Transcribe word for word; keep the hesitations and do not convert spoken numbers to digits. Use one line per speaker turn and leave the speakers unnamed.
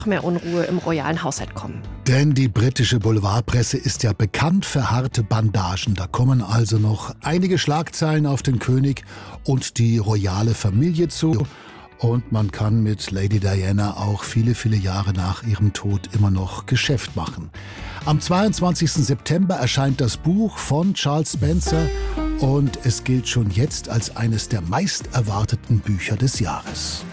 mehr Unruhe im royalen Haushalt kommen.
Denn die britische Boulevardpresse ist ja bekannt für harte Bandagen. Da kommen also noch einige Schlagzeilen auf den König und die royale Familie zu. Und man kann mit Lady Diana auch viele, viele Jahre nach ihrem Tod immer noch Geschäft machen. Am zweiundzwanzigsten September erscheint das Buch von Charles Spencer und es gilt schon jetzt als eines der meist erwarteten Bücher des Jahres.